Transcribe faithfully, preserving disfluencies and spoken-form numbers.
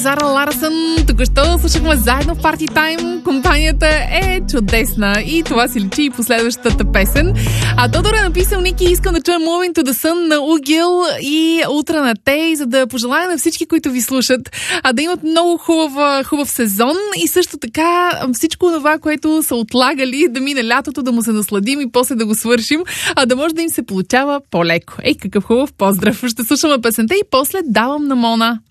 Зара Ларсън, току-що слушахме заедно в Party Time. Компанията е чудесна и това си личи и последващата песен. А Тодор е написал: Ники, искам да чуя Moving to the Sun на Угил и Утра на Тей, за да пожелая на всички, които ви слушат, а да имат много хубав, хубав сезон и също така всичко това, което са отлагали да мине лятото, да му се насладим и после да го свършим, а да може да им се получава по-леко. Ей, какъв хубав поздрав! Ще слушаме песента и после давам на Мона.